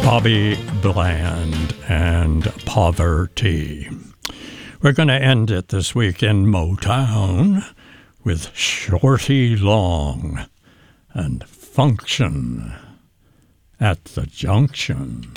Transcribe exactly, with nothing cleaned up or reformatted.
Bobby Bland and Poverty. We're going to end it this week in Motown with Shorty Long and Function at the Junction.